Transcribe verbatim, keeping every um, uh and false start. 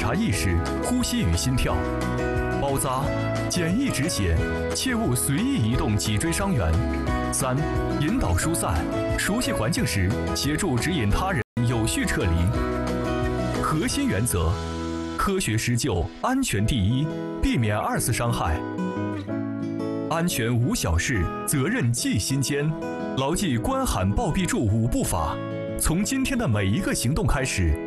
察意识、呼吸与心跳。包扎，简易止血，切勿随意移动脊椎伤员。三、引导疏散，熟悉环境时，协助指引他人有序撤离。核心原则：科学施救，安全第一，避免二次伤害。安全无小事，责任记心间。牢记关喊报必助五步法，从今天的每一个行动开始，